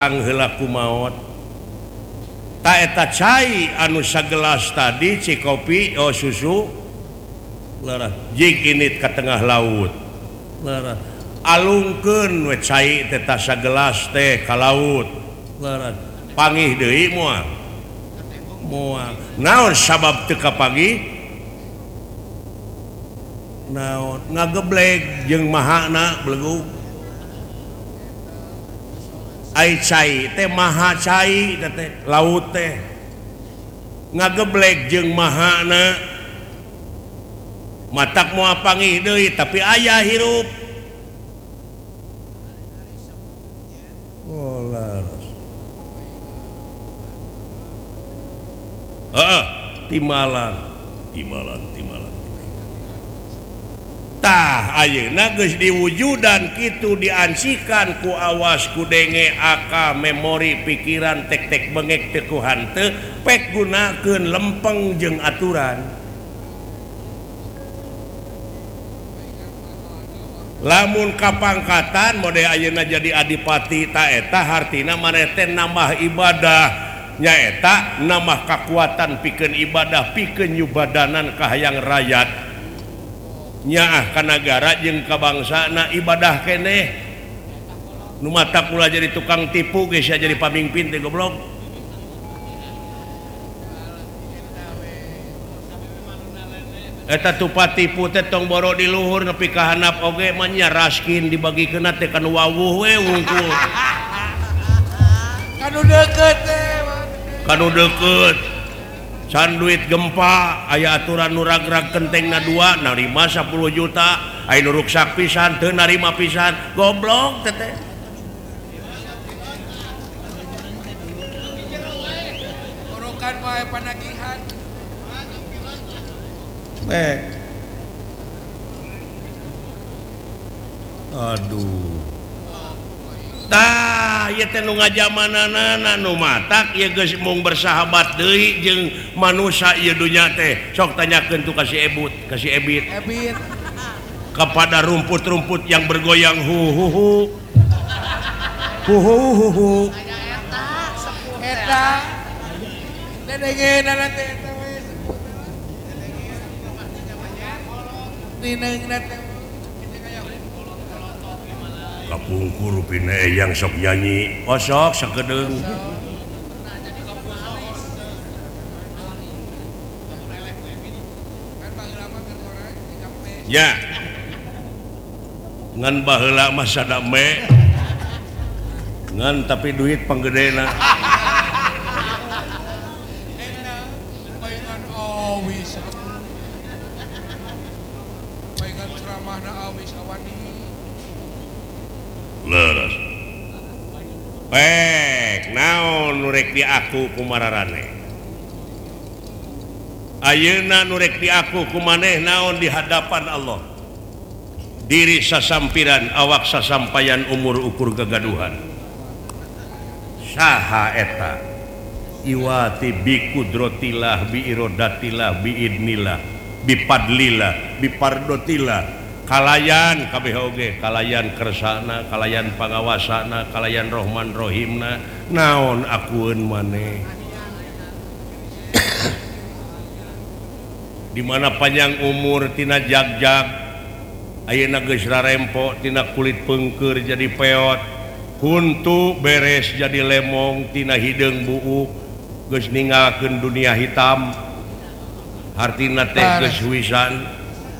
helaku maut taeta cai anu sagelas tadi cikopi susu lerah jig ini ke tengah laut lerah alungkeun we cai teta sagelas teh ka laut lerah pangih deui moal naon sabab teu kapagi naon ngageblek jeung mahana belegug ai cai teh maha cai teh laut teh ngageblek jeung mahana matak moal pangih deui tapi aya hirup timalan tah ayeuna geus diwujudan kitu diansikan ku awas ku denge aka memori pikiran tek-tek bengek teu ku hanteu pek gunakeun lempeng jeung aturan lamun kapangkatan mode ayeuna jadi adipati ta eta hartina maneh teh nambah ibadah nyaeta nambah kakuatan pikeun ibadah pikeun nyubadanan ka hayang rakyat nyaah ka nagara jeung ka bangsana ibadah keneh nu matak ulah jadi tukang tipu geus jadi pamimpin teh goblok eta tupat tipu teh tong boro di luhur nepi ka handap oge mah nya raskin dibagikeun teh kana wawuh we wungkul kanu deukeut can duit gempa aya aturan nu ragrag kentengna 2 narima 10 juta aya nu ruksak pisan teu narima pisan goblok teh orokan wae panagihan aduh tah ieu teh nu ngajamanana nu matak ieu geus mung bersahabat deui jeung manusia ieu dunya teh sok tanyakeun tu kasih ebit kepada rumput-rumput yang bergoyang hu eta dedengeunana teh eta we dineungna teh kapungkur pine yang sok nyanyi sok sakedeung ya ngan baheula mah sadame ngan tapi duit panggedena leres pek naon nurek di aku kumararane ayeuna nurek di aku kumaneh naon di hadapan Allah diri sasampiran awak sasampayan umur ukur kegaduhan saha eta iwati bi kudrotillah bi irodatillah bi idnillah bi padlillah bi pardotillah kalayan kabeh oge kalayan kersana kalayan pangawasana kalayan rohman rohimna naon akueun maneh di mana panjang umur tina jagjag ayeuna geus rarempo tina kulit peungkeur jadi peot huntu beres jadi lemong tina hideung buuk geus ninggalkeun dunia hitam hartina teh geus wisan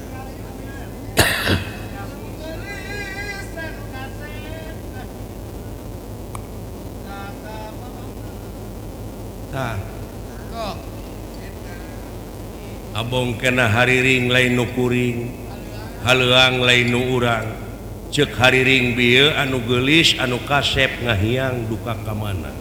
abong kena hariring lain nu kuring haleuang lain nu urang ceuk hariring bieu anu geulis anu kasep ngahiang duka ka mana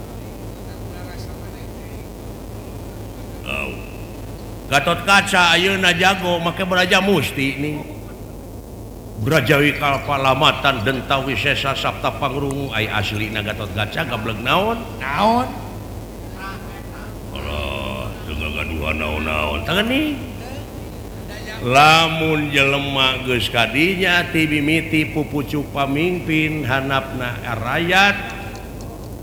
Gatot Kaca ayeuna jago make Braja Musti nih Brajawi Kalpalamatan Dentawi Sesa Sabta Pangrungu ai aslina Gatot Kaca gablek naon gaduhan naon-naon tangani lamun jelema geus kadinya ti mimiti pupucuk pamimpin hanapna rakyat